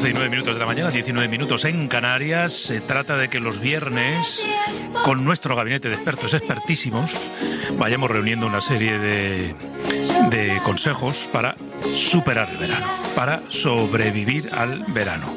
11:09 de la mañana, 19 minutos en Canarias. Se trata de que los viernes, con nuestro gabinete de expertos expertísimos, vayamos reuniendo una serie de consejos para superar el verano, para sobrevivir al verano.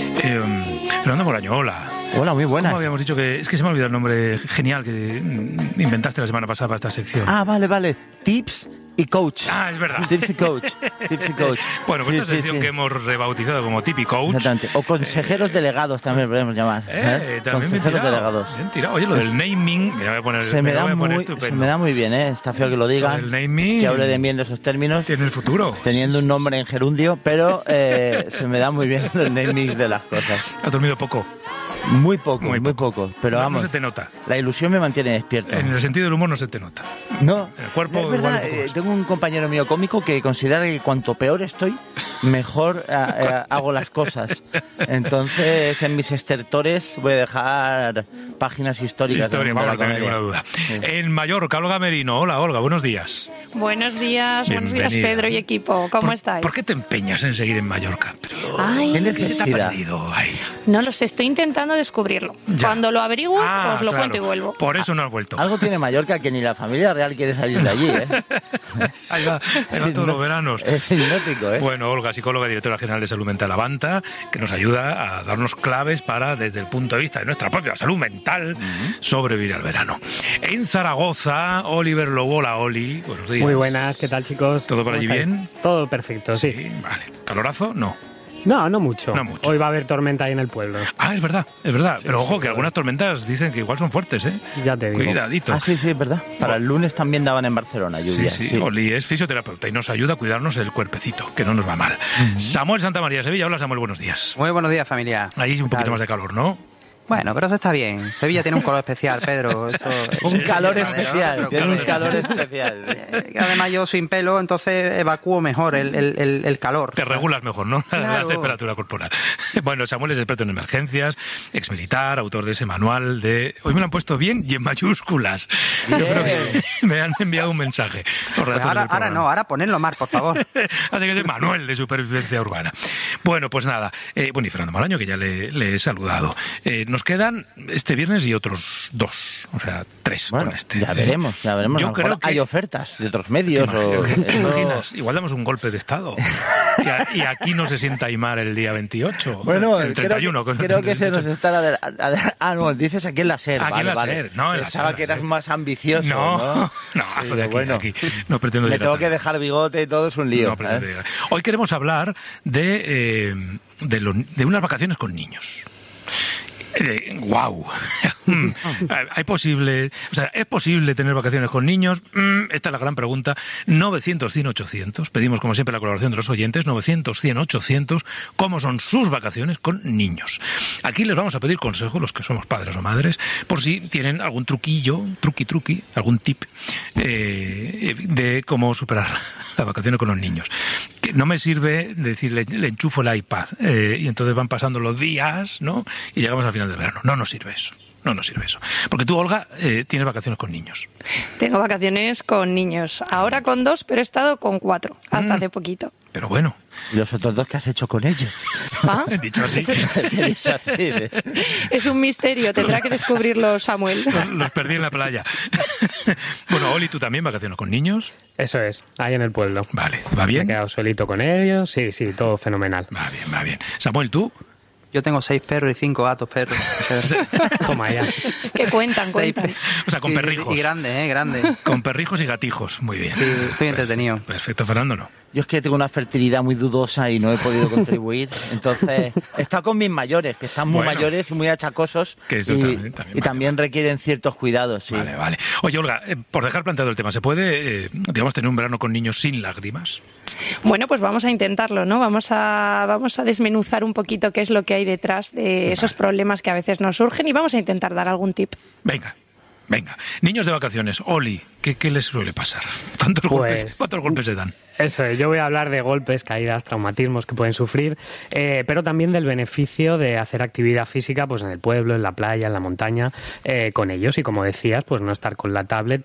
Fernando Moraño, hola. Hola, muy buena. ¿Cómo habíamos dicho que...? Es que se me ha olvidado el nombre genial que inventaste la semana pasada para esta sección. Ah, vale. Tips y coach. Ah, es verdad. Tips y coach. Bueno, pues esta sección que hemos rebautizado como Tip y Coach. Exactamente. O consejeros delegados también podemos llamar. También consejeros delegados. Oye, lo del naming, me voy a poner, se me da muy bien, Está feo que lo digan. El naming, que hable de mí en esos términos. Tiene el futuro. Teniendo un nombre en gerundio, pero se me da muy bien el naming de las cosas. ¿Has dormido poco? Muy poco, pero vamos. No se te nota. La ilusión me mantiene despierto. En el sentido del humor no se te nota. No. En el cuerpo es verdad, tengo un compañero mío cómico que considera que cuanto peor estoy, mejor hago las cosas. Entonces, en mis estertores voy a dejar páginas históricas. Vamos, no tengo ninguna duda. Sí. En Mallorca, Olga Merino. Hola, Olga, buenos días. Buenos días, Pedro y equipo. ¿Cómo estáis? ¿Por qué te empeñas en seguir en Mallorca? ¿Qué necesidad? ¿Qué se te ha perdido? No lo sé, estoy intentando descubrirlo. Ya. Cuando lo averigüe, os lo cuento y vuelvo. Por eso no has vuelto. Algo tiene Mallorca que ni la familia real quiere salir de allí, Ahí va todos los veranos. Es hipnótico, Bueno, Olga, psicóloga y directora general de Salud Mental Avanta, que nos ayuda a darnos claves para, desde el punto de vista de nuestra propia salud mental, sobrevivir al verano. En Zaragoza, Oliver Lobo. Hola, Oli. Buenos días. Muy buenas, ¿qué tal, chicos? ¿Todo por allí bien? Todo perfecto, sí. Vale. ¿Calorazo? No. No mucho. Hoy va a haber tormenta ahí en el pueblo. Ah, es verdad. Sí, pero ojo, que algunas tormentas dicen que igual son fuertes, ¿eh? Ya te digo. Cuidadito. Ah, sí, es verdad. Para el lunes también daban en Barcelona lluvias. Sí. Oli es fisioterapeuta y nos ayuda a cuidarnos el cuerpecito, que no nos va mal. Samuel Santamaría, Sevilla. Hola, Samuel, buenos días. Muy buenos días, familia. Ahí un poquito más de calor, ¿no? Bueno, pero eso está bien. Sevilla tiene un color especial, Pedro. Un calor especial. Además, yo sin pelo, entonces evacúo mejor el calor. Te regulas mejor, ¿no? Claro. La temperatura corporal. Bueno, Samuel es experto en emergencias, exmilitar, autor de ese manual de... Hoy me lo han puesto bien y en mayúsculas. Yo creo que me han enviado un mensaje. Pues ahora ponedlo más, por favor. Hace que es el manual de supervivencia urbana. Bueno, pues nada. Y Fernando Moraño, que ya le he saludado. Nos quedan este viernes y otros 2, o sea, 3 con este. Ya veremos. Yo creo que hay ofertas de otros medios. ¿Te imaginas? Igual damos un golpe de Estado. Y aquí no se sienta Aimar el día 28. Bueno, el 31. Creo que se nos está... no, dices aquí en la SER. Aquí en la SER. No, en la Pensaba que eras más ambicioso. No, aquí no pretendo llegar. Me tengo que dejar bigote y todo, es un lío. No pretendo llegar. Hoy queremos hablar de unas vacaciones con niños. ¿Es posible tener vacaciones con niños? Esta es la gran pregunta. 900-100-800. Pedimos, como siempre, la colaboración de los oyentes. 900-100-800. ¿Cómo son sus vacaciones con niños? Aquí les vamos a pedir consejos, los que somos padres o madres, por si tienen algún truquillo, algún tip de cómo superar las vacaciones con los niños. Que no me sirve decir, le enchufo el iPad y entonces van pasando los días, ¿no? Y llegamos al final del verano. No nos sirve eso. Porque tú, Olga, tienes vacaciones con niños. Tengo vacaciones con niños. Ahora con 2, pero he estado con 4 hasta hace poquito. Pero bueno. ¿Y los otros 2 qué has hecho con ellos? Dicho así. Es un misterio, tendrá que descubrirlo Samuel. Los perdí en la playa. Bueno, Oli, ¿tú también vacaciones con niños? Eso es, ahí en el pueblo. Vale, ¿va bien? Me he quedado solito con ellos, sí, todo fenomenal. Va bien. Samuel, ¿tú? Yo tengo 6 perros y 5 gatos, perros. Toma ya. Que cuentan. O sea, con perrijos. Y grandes. Con perrijos y gatijos, muy bien. Sí, estoy entretenido. Perfecto, Fernando, ¿no? Yo es que tengo una fertilidad muy dudosa y no he podido contribuir. Entonces, he estado con mis mayores, que están muy mayores y muy achacosos. Que eso también requieren ciertos cuidados. Sí. Vale. Oye, Olga, por dejar planteado el tema, ¿se puede, tener un verano con niños sin lágrimas? Bueno, pues vamos a intentarlo, ¿no? Vamos a desmenuzar un poquito qué es lo que hay detrás de esos problemas que a veces nos surgen y vamos a intentar dar algún tip. Venga. Niños de vacaciones, Oli, ¿qué les suele pasar? ¿Cuántos golpes se dan? Eso es, yo voy a hablar de golpes, caídas, traumatismos que pueden sufrir, pero también del beneficio de hacer actividad física pues en el pueblo, en la playa, en la montaña, con ellos y, como decías, pues no estar con la tablet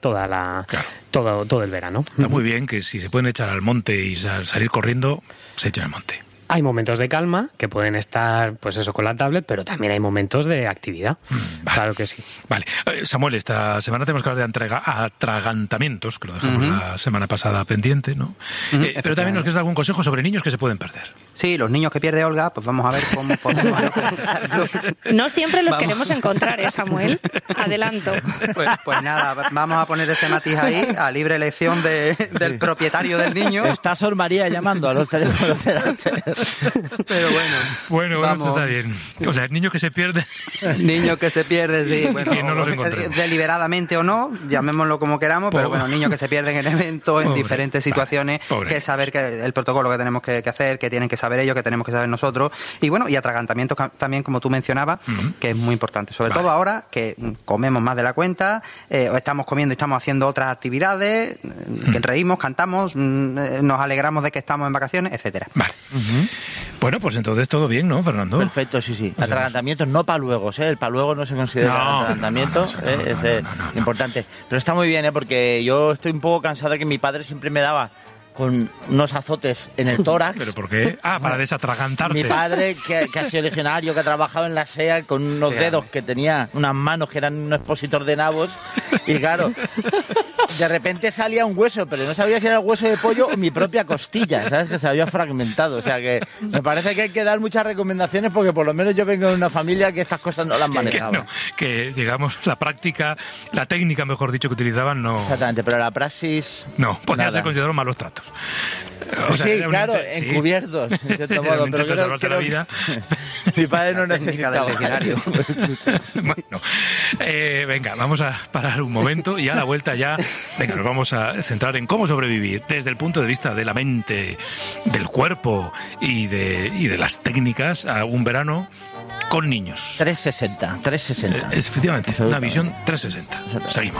todo el verano. Está muy bien que si se pueden echar al monte y salir corriendo, se echan al monte. Hay momentos de calma que pueden estar, pues eso, con la tablet, pero también hay momentos de actividad. Vale. Claro que sí. Vale. Samuel, esta semana tenemos que hablar de atragantamientos, que lo dejamos la semana pasada pendiente, ¿no? Pero también nos quieres dar algún consejo sobre niños que se pueden perder. Sí, los niños que pierde Olga, pues vamos a ver cómo podemos localizarlos. No siempre los queremos encontrar, Samuel. Adelanto. Pues nada, vamos a poner ese matiz ahí, a libre elección del propietario del niño. Está Sor María llamando a los teléfonos de la tele. Pero Bueno, esto está bien. O sea, niños que se pierden. Niños que se pierden, sí, bueno, Que no los encontremos. deliberadamente o no, llamémoslo como queramos, pero bueno, niños que se pierden en eventos, en diferentes situaciones, pobre. que saber que el protocolo que tenemos que hacer, que tienen que saber ellos, que tenemos que saber nosotros, y bueno, y atragantamientos también, como tú mencionabas, que es muy importante, sobre todo ahora que comemos más de la cuenta, o estamos comiendo y estamos haciendo otras actividades, que reímos, cantamos, nos alegramos de que estamos en vacaciones, etcétera. Vale. Bueno, pues entonces todo bien, ¿no, Fernando? Perfecto, sí. Atragantamientos, no paluegos, ¿eh? El paluego no se considera atragantamiento, es importante. Pero está muy bien, porque yo estoy un poco cansado de que mi padre siempre me daba con unos azotes en el tórax. ¿Pero por qué? Para desatragantarte. Mi padre, que ha sido legionario, que ha trabajado en la SEA, con unos dedos que tenía, unas manos que eran un expositor de nabos, y claro, de repente salía un hueso, pero no sabía si era el hueso de pollo o mi propia costilla, ¿sabes? Que se había fragmentado. O sea que me parece que hay que dar muchas recomendaciones, porque por lo menos yo vengo de una familia que estas cosas no las manejaba. Que digamos, la práctica, la técnica, mejor dicho, que utilizaban no... Exactamente, pero la praxis... No, podía ser considerado malos tratos. O sea, sí, claro, encubiertos, en cierto modo. Pero creo la vida. Mi padre no necesitaba del legionario. Bueno, venga, vamos a parar un momento y a la vuelta ya, venga, nos vamos a centrar en cómo sobrevivir desde el punto de vista de la mente, del cuerpo y de las técnicas a un verano con niños. 360. Efectivamente, una visión 360. Seguimos.